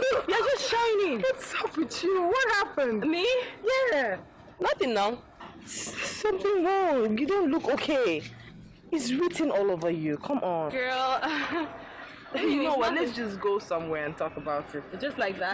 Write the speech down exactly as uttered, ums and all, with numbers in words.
You're just shining. What's up with you? What happened? Me? Yeah. Nothing now. Something wrong. You don't look okay. It's written all over you. Come on. Girl. You know what? Let's just go somewhere and talk about it. Just like that.